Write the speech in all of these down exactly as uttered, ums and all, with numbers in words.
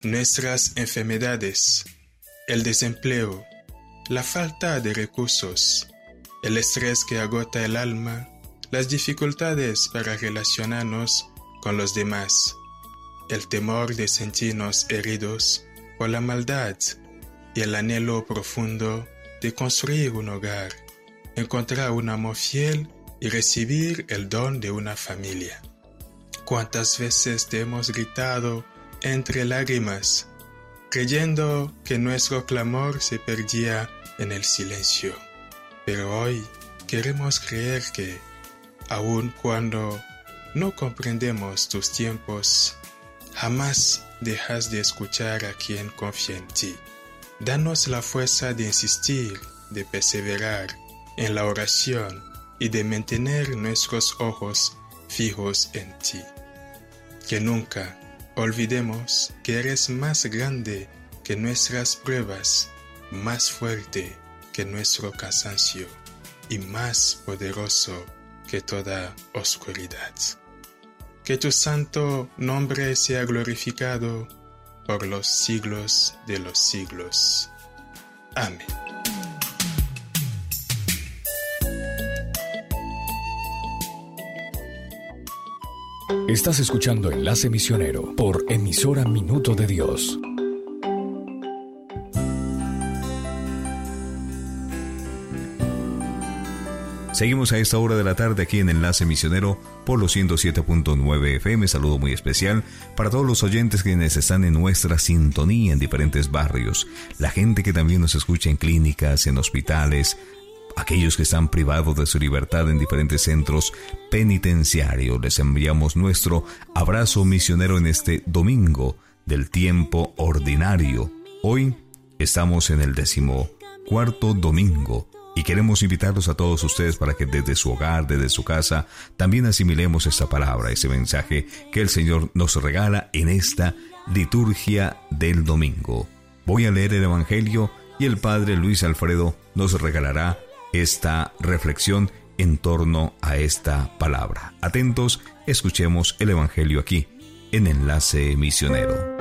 nuestras enfermedades, el desempleo, la falta de recursos, el estrés que agota el alma, las dificultades para relacionarnos con los demás, el temor de sentirnos heridos por la maldad y el anhelo profundo de construir un hogar, encontrar un amor fiel y recibir el don de una familia. ¿Cuántas veces te hemos gritado entre lágrimas, creyendo que nuestro clamor se perdía en el silencio? Pero hoy queremos creer que, aun cuando no comprendemos tus tiempos, jamás dejas de escuchar a quien confía en ti. Danos la fuerza de insistir, de perseverar en la oración y de mantener nuestros ojos fijos en ti. Que nunca olvidemos que eres más grande que nuestras pruebas, más fuerte que nuestro cansancio y más poderoso que toda oscuridad. Que tu santo nombre sea glorificado por los siglos de los siglos. Amén. Estás escuchando Enlace Misionero por emisora Minuto de Dios. Seguimos a esta hora de la tarde aquí en Enlace Misionero por los ciento siete punto nueve F M. Saludo muy especial para todos los oyentes quienes están en nuestra sintonía en diferentes barrios, la gente que también nos escucha en clínicas, en hospitales, aquellos que están privados de su libertad en diferentes centros penitenciarios. Les enviamos nuestro abrazo misionero en este domingo del tiempo ordinario. Hoy estamos en el decimocuarto domingo y queremos invitarlos a todos ustedes para que desde su hogar, desde su casa, también asimilemos esta palabra, ese mensaje que el Señor nos regala en esta liturgia del domingo. Voy a leer el Evangelio y el Padre Luis Alfredo nos regalará esta reflexión en torno a esta palabra. Atentos, escuchemos el Evangelio aquí, en Enlace Misionero.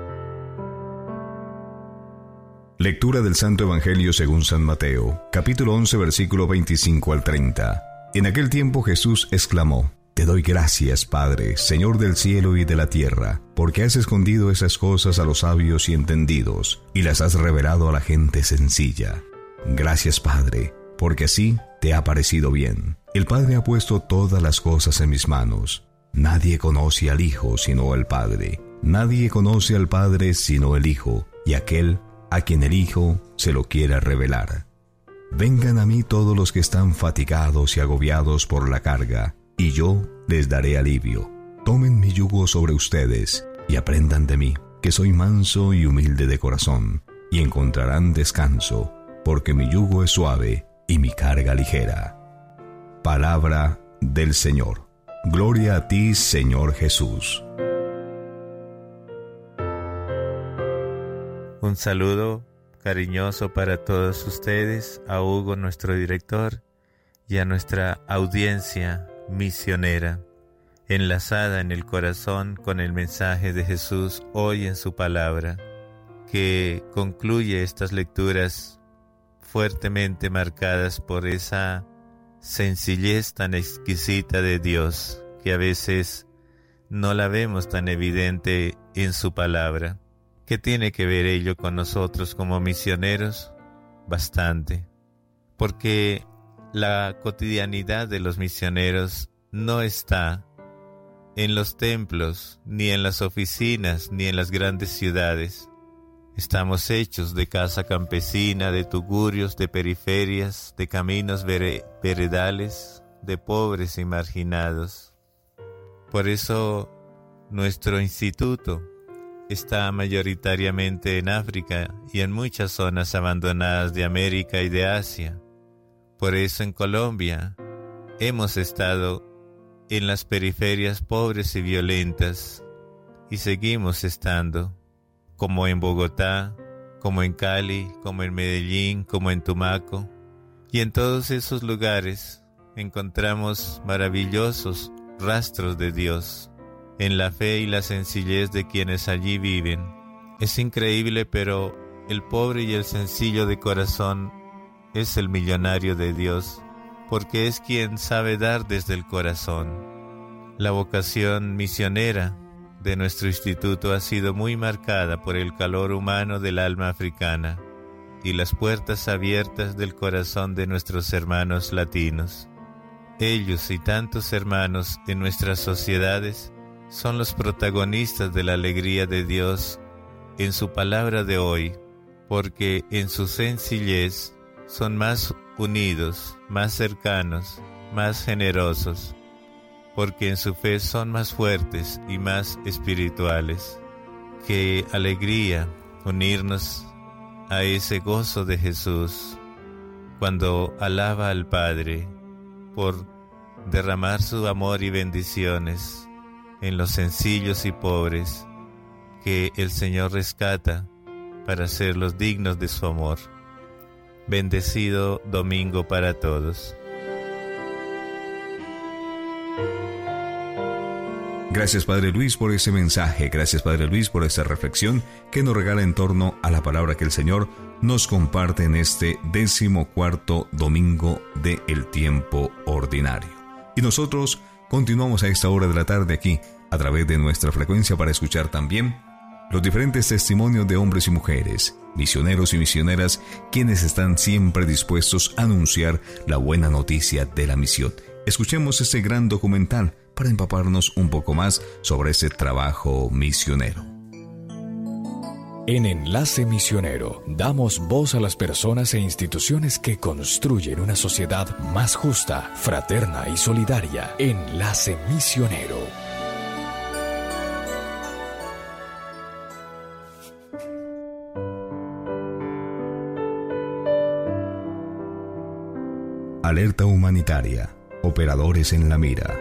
Lectura del Santo Evangelio según San Mateo, capítulo once, versículo veinticinco al treinta. En aquel tiempo Jesús exclamó: Te doy gracias, Padre, Señor del cielo y de la tierra, porque has escondido esas cosas a los sabios y entendidos, y las has revelado a la gente sencilla. Gracias, Padre, porque así te ha parecido bien. El Padre ha puesto todas las cosas en mis manos. Nadie conoce al Hijo sino el Padre. Nadie conoce al Padre sino el Hijo, y aquel a quien el Hijo se lo quiera revelar. Vengan a mí todos los que están fatigados y agobiados por la carga, y yo les daré alivio. Tomen mi yugo sobre ustedes y aprendan de mí, que soy manso y humilde de corazón, y encontrarán descanso, porque mi yugo es suave y mi carga ligera. Palabra del Señor. Gloria a ti, Señor Jesús. Un saludo cariñoso para todos ustedes, a Hugo, nuestro director, y a nuestra audiencia misionera, enlazada en el corazón con el mensaje de Jesús hoy en su palabra, que concluye estas lecturas fuertemente marcadas por esa sencillez tan exquisita de Dios, que a veces no la vemos tan evidente en su palabra. ¿Qué tiene que ver ello con nosotros como misioneros? Bastante, porque la cotidianidad de los misioneros no está en los templos, ni en las oficinas, ni en las grandes ciudades. Estamos hechos de casa campesina, de tugurios, de periferias, de caminos veredales, de pobres y marginados. Por eso nuestro instituto está mayoritariamente en África y en muchas zonas abandonadas de América y de Asia. Por eso en Colombia hemos estado en las periferias pobres y violentas y seguimos estando, como en Bogotá, como en Cali, como en Medellín, como en Tumaco. Y en todos esos lugares encontramos maravillosos rastros de Dios, en la fe y la sencillez de quienes allí viven, Es increíble, pero el pobre y el sencillo de corazón es el millonario de Dios, porque es quien sabe dar desde el corazón. La vocación misionera de nuestro instituto ha sido muy marcada por el calor humano del alma africana y las puertas abiertas del corazón de nuestros hermanos latinos. Ellos y tantos hermanos en nuestras sociedades son los protagonistas de la alegría de Dios en su palabra de hoy, porque en su sencillez son más unidos, más cercanos, más generosos, porque en su fe son más fuertes y más espirituales. Qué alegría unirnos a ese gozo de Jesús cuando alaba al Padre por derramar su amor y bendiciones en los sencillos y pobres que el Señor rescata para hacerlos dignos de su amor. Bendecido domingo para todos. Gracias Padre Luis por ese mensaje, gracias Padre Luis por esta reflexión que nos regala en torno a la palabra que el Señor nos comparte en este decimocuarto domingo de el tiempo ordinario. Y nosotros continuamos a esta hora de la tarde aquí, a través de nuestra frecuencia, para escuchar también los diferentes testimonios de hombres y mujeres, misioneros y misioneras, quienes están siempre dispuestos a anunciar la buena noticia de la misión. Escuchemos este gran documental para empaparnos un poco más sobre ese trabajo misionero. En Enlace Misionero damos voz a las personas e instituciones que construyen una sociedad más justa, fraterna y solidaria. Enlace Misionero. Alerta humanitaria. Operadores en la mira.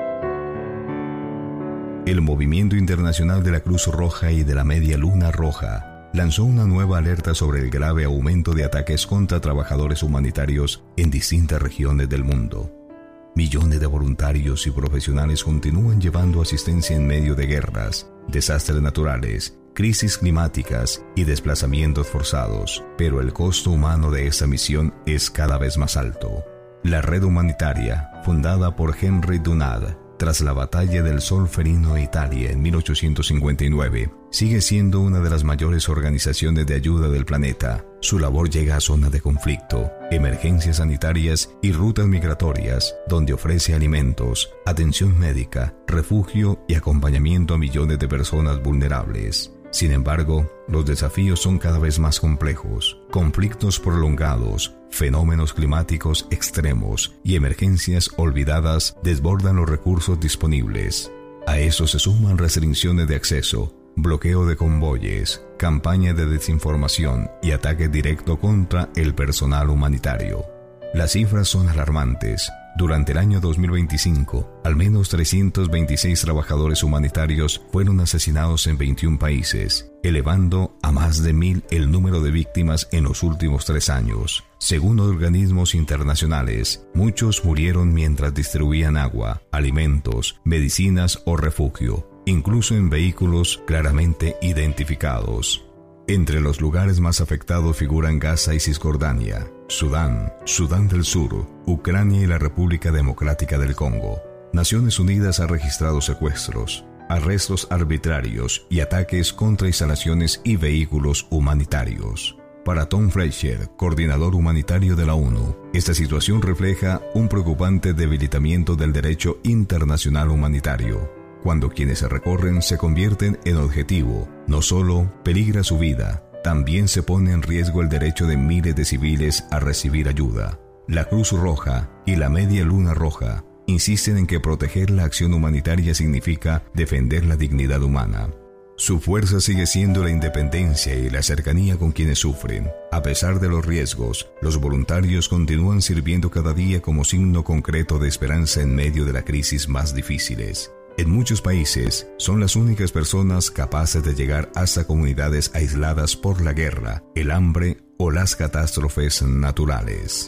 El Movimiento Internacional de la Cruz Roja y de la Media Luna Roja lanzó una nueva alerta sobre el grave aumento de ataques contra trabajadores humanitarios en distintas regiones del mundo. Millones de voluntarios y profesionales continúan llevando asistencia en medio de guerras, desastres naturales, crisis climáticas y desplazamientos forzados, pero el costo humano de esta misión es cada vez más alto. La red humanitaria, fundada por Henry Dunant tras la Batalla del Solferino en Italia en mil ochocientos cincuenta y nueve, sigue siendo una de las mayores organizaciones de ayuda del planeta. Su labor llega a zonas de conflicto, emergencias sanitarias y rutas migratorias, donde ofrece alimentos, atención médica, refugio y acompañamiento a millones de personas vulnerables. Sin embargo, los desafíos son cada vez más complejos. Conflictos prolongados, fenómenos climáticos extremos y emergencias olvidadas desbordan los recursos disponibles. A eso se suman restricciones de acceso, bloqueo de convoyes, campañas de desinformación y ataques directos contra el personal humanitario. Las cifras son alarmantes. Durante el año dos mil veinticinco, al menos trescientos veintiséis trabajadores humanitarios fueron asesinados en veintiún países, elevando a más de mil el número de víctimas en los últimos tres años. Según organismos internacionales, muchos murieron mientras distribuían agua, alimentos, medicinas o refugio, incluso en vehículos claramente identificados. Entre los lugares más afectados figuran Gaza y Cisjordania, Sudán, Sudán del Sur, Ucrania y la República Democrática del Congo. Naciones Unidas ha registrado secuestros, arrestos arbitrarios y ataques contra instalaciones y vehículos humanitarios. Para Tom Fletcher, coordinador humanitario de la ONU, esta situación refleja un preocupante debilitamiento del derecho internacional humanitario. Cuando quienes se recorren se convierten en objetivo, no solo peligra su vida, también se pone en riesgo el derecho de miles de civiles a recibir ayuda. La Cruz Roja y la Media Luna Roja insisten en que proteger la acción humanitaria significa defender la dignidad humana. Su fuerza sigue siendo la independencia y la cercanía con quienes sufren. A pesar de los riesgos, los voluntarios continúan sirviendo cada día como signo concreto de esperanza en medio de las crisis más difíciles. En muchos países, son las únicas personas capaces de llegar hasta comunidades aisladas por la guerra, el hambre o las catástrofes naturales.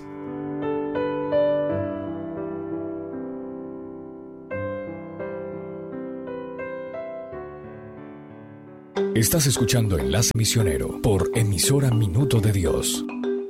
Estás escuchando Enlace Misionero por emisora Minuto de Dios.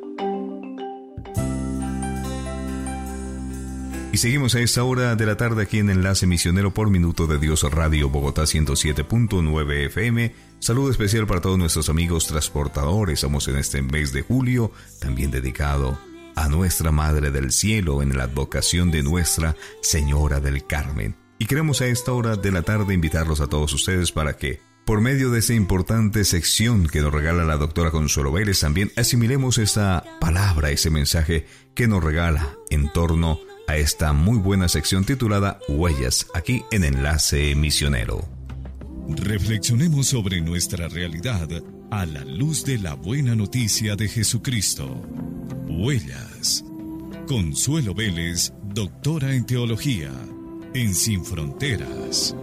Y seguimos a esta hora de la tarde aquí en Enlace Misionero por Minuto de Dios Radio Bogotá ciento siete punto nueve F M. Saludo especial para todos nuestros amigos transportadores. Estamos en este mes de julio, también dedicado a nuestra Madre del Cielo en la advocación de Nuestra Señora del Carmen. Y queremos a esta hora de la tarde invitarlos a todos ustedes para que, por medio de esta importante sección que nos regala la doctora Consuelo Vélez, también asimilemos esta palabra, ese mensaje que nos regala en torno a esta muy buena sección titulada Huellas, aquí en Enlace Misionero. Reflexionemos sobre nuestra realidad a la luz de la buena noticia de Jesucristo. Huellas. Consuelo Vélez, doctora en teología, en Sin Fronteras.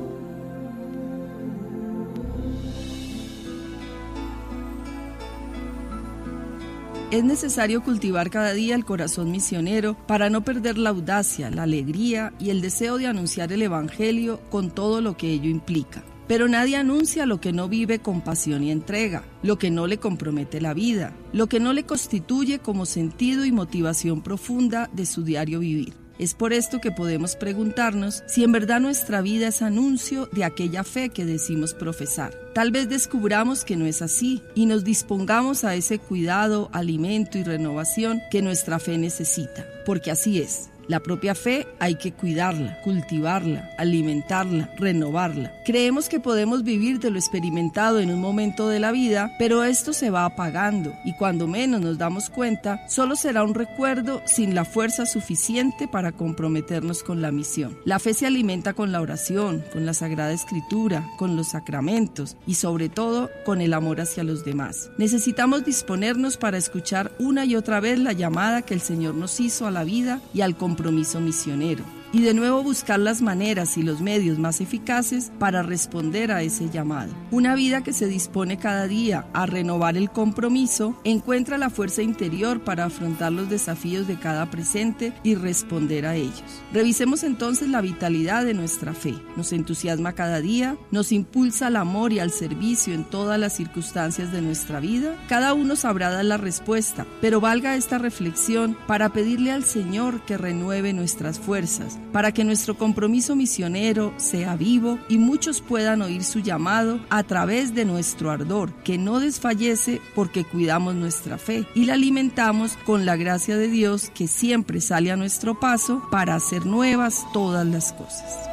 Es necesario cultivar cada día el corazón misionero para no perder la audacia, la alegría y el deseo de anunciar el Evangelio con todo lo que ello implica. Pero nadie anuncia lo que no vive con pasión y entrega, lo que no le compromete la vida, lo que no le constituye como sentido y motivación profunda de su diario vivir. Es por esto que podemos preguntarnos si en verdad nuestra vida es anuncio de aquella fe que decimos profesar. Tal vez descubramos que no es así y nos dispongamos a ese cuidado, alimento y renovación que nuestra fe necesita, porque así es. La propia fe hay que cuidarla, cultivarla, alimentarla, renovarla. Creemos que podemos vivir de lo experimentado en un momento de la vida, pero esto se va apagando y cuando menos nos damos cuenta, solo será un recuerdo sin la fuerza suficiente para comprometernos con la misión. La fe se alimenta con la oración, con la Sagrada Escritura, con los sacramentos y sobre todo con el amor hacia los demás. Necesitamos disponernos para escuchar una y otra vez la llamada que el Señor nos hizo a la vida y al compromiso compromiso misionero, y de nuevo buscar las maneras y los medios más eficaces para responder a ese llamado. Una vida que se dispone cada día a renovar el compromiso encuentra la fuerza interior para afrontar los desafíos de cada presente y responder a ellos. Revisemos entonces la vitalidad de nuestra fe. Nos entusiasma cada día, nos impulsa al amor y al servicio en todas las circunstancias de nuestra vida. Cada uno sabrá dar la respuesta, pero valga esta reflexión para pedirle al Señor que renueve nuestras fuerzas, para que nuestro compromiso misionero sea vivo y muchos puedan oír su llamado a través de nuestro ardor, que no desfallece porque cuidamos nuestra fe y la alimentamos con la gracia de Dios que siempre sale a nuestro paso para hacer nuevas todas las cosas.